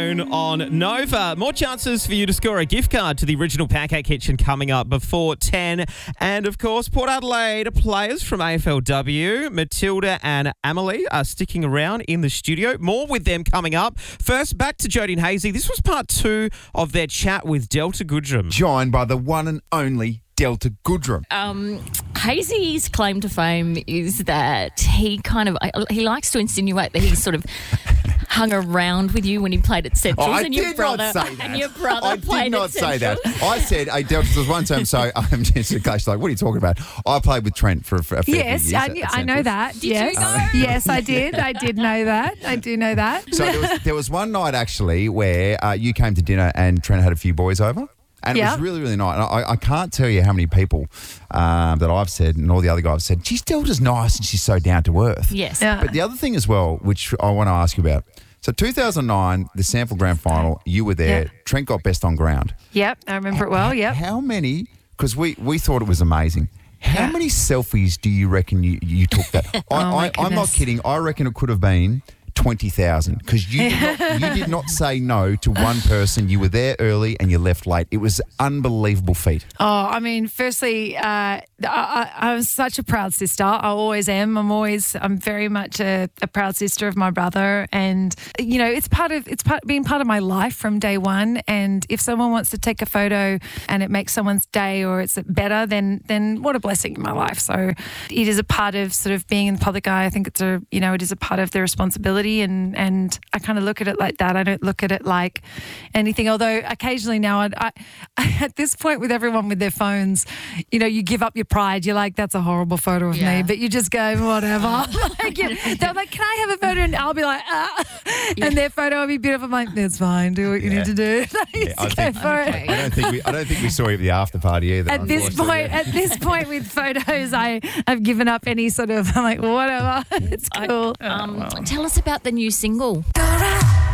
Zone on Nova. More chances for you to score a gift card to the original Pancake Kitchen coming up before 10. And, of course, Port Adelaide players from AFLW, Matilda and Amelie, are sticking around in the studio. More with them coming up. First, back to Jodie and Hazy. This was part 2 of their chat with Delta Goodrum. Joined by the one and only Delta Goodrum. Hazy's claim to fame is that he likes to insinuate that he sort of hung around with you when he played at Central. I did not say that. And your brother played I did not at Central. say that. I said, hey, Delta, there was one time, so I'm just like, what are you talking about? I played with Trent for a fair few years. Yes, I know that. Yes, yes, I did. I did know that. I do know that. So there was one night, actually, where you came to dinner and Trent had a few boys over. And it was really, really nice. And I can't tell you how many people that I've said and all the other guys have said, geez, Delta's nice and she's so down to earth. Yes. Yeah. But the other thing as well, which I want to ask you about. So 2009, the Sample Grand Final, you were there. Yeah. Trent got best on ground. Yep, I remember it well. Yep. How many, because we thought it was amazing. How many selfies do you reckon you took that? I'm not goodness. kidding. I reckon it could have been 20,000 because you did not say no to one person. You were there early and you left late. It was an unbelievable feat. Oh, I mean, firstly, I'm such a proud sister. I always am. I'm very much a proud sister of my brother, and you know, it's been part of my life from day one. And if someone wants to take a photo and it makes someone's day or it's better, then what a blessing in my life. So it is a part of sort of being in the public eye. I think it is a part of the responsibility. And I kind of look at it like that. I don't look at it like anything. Although occasionally now, I at this point with everyone with their phones, you know, you give up your pride. You're like, that's a horrible photo of me, but you just go whatever. They're like, can I have a photo? And I'll be like, and their photo will be beautiful. I'm like, that's fine. Do what you need to do. I don't think we saw you at the after party either. At this point with photos, I've given up any sort of. I'm like, whatever. It's cool. Tell us about the new single. Go round.